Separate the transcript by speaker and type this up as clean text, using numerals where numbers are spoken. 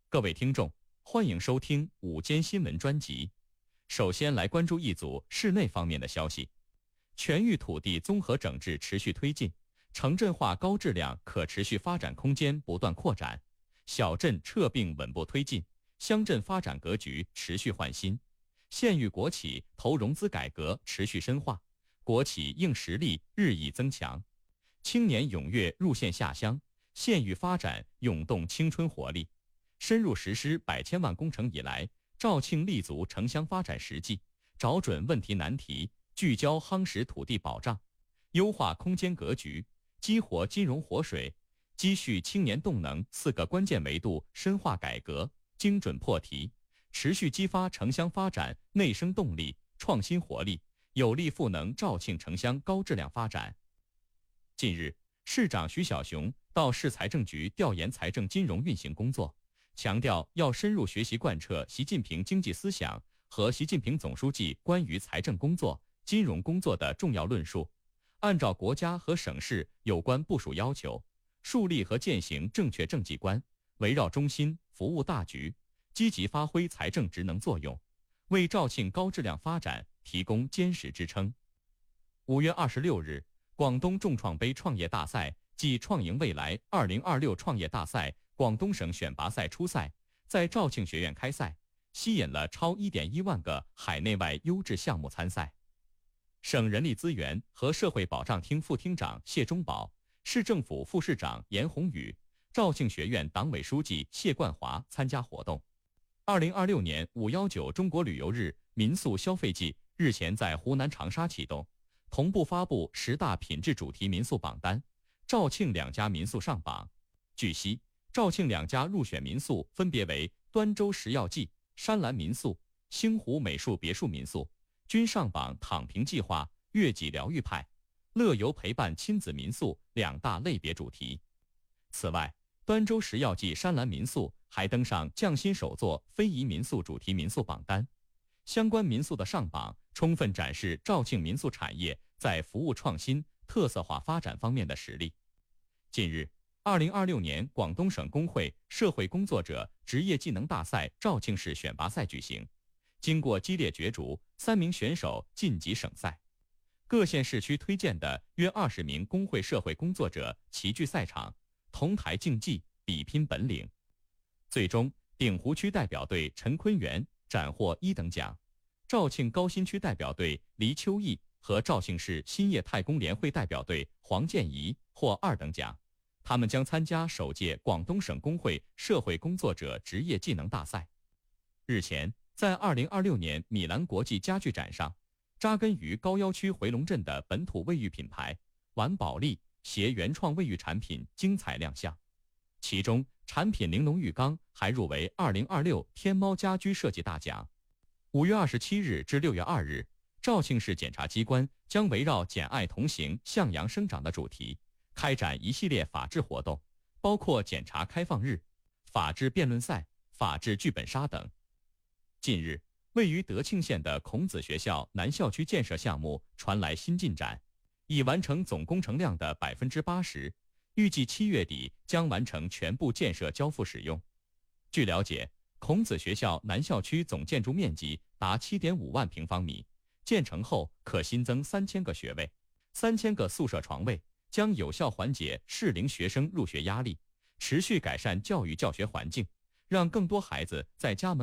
Speaker 1: 各位听众，欢迎收听午间新闻专辑。首先来关注一组室内方面的消息。全域土地综合整治持续推进，城镇化高质量可持续发展空间不断扩展，小镇撤并稳步推进，乡镇发展格局持续焕新，县域国企投融资改革持续深化，国企硬实力日益增强，青年踊跃入县下乡，县域发展涌动青春活力。深入实施100千万工程以来，肇庆立足城乡发展实际，找准问题难题，聚焦夯实土地保障，优化空间格局，激活金融活水，积蓄青年动能4个关键维度深化改革，精准破题，持续激发城乡发展内生动力、创新活力，有力赋能肇庆城乡高质量发展。近日，市长徐小雄到市财政局调研财政金融运行工作，强调要深入学习贯彻习近平经济思想和习近平总书记关于财政工作、金融工作的重要论述，按照国家和省市有关部署要求，树立和践行正确政绩观，围绕中心服务大局，积极发挥财政职能作用，为肇庆高质量发展提供坚实支撑。5月26日，广东众创杯创业大赛暨创赢未来2026创业大赛广东省选拔赛初赛在肇庆学院开赛，吸引了超1.1万个海内外优质项目参赛。省人力资源和社会保障厅副厅长谢忠宝、市政府副市长严宏宇、肇庆学院党委书记谢冠华参加活动。2026年519中国旅游日民宿消费季日前在湖南长沙启动，同步发布10大品质主题民宿榜单，肇庆2家民宿上榜。据悉，肇庆2家入选民宿分别为端州食药记、山蓝民宿、星湖美术别墅民宿，均上榜躺平计划、悦己疗愈派、乐游陪伴亲子民宿2大类别主题。此外，端州食药记山蓝民宿还登上匠心首座非遗民宿主题民宿榜单。相关民宿的上榜，充分展示肇庆民宿产业在服务创新、特色化发展方面的实力。近日，2026年广东省工会社会工作者职业技能大赛肇庆市选拔赛举行，经过激烈角逐，3名选手晋级省赛。各县市区推荐的约20名工会社会工作者齐聚赛场，同台竞技，比拼本领。最终，鼎湖区代表队陈坤元斩获1等奖，肇庆高新区代表队黎秋义和肇庆市兴业太工联会代表队黄建怡获2等奖。他们将参加首届广东省工会社会工作者职业技能大赛。日前，在2026年米兰国际家具展上，扎根于高要区回龙镇的本土卫浴品牌晚宝丽携原创卫浴产品精彩亮相，其中产品玲珑浴缸还入围2026天猫家居设计大奖。5月27日至6月2日，肇庆市检察机关将围绕简爱同行向阳生长的主题，开展一系列法治活动，包括检察开放日、法治辩论赛、法治剧本杀等。近日，位于德庆县的孔子学校南校区建设项目传来新进展，已完成总工程量的80%，预计7月底将完成全部建设交付使用。据了解，孔子学校南校区总建筑面积达7.5万平方米，建成后可新增3000个学位、3000个宿舍床位，将有效缓解适龄学生入学压力，持续改善教育教学环境，让更多孩子在家门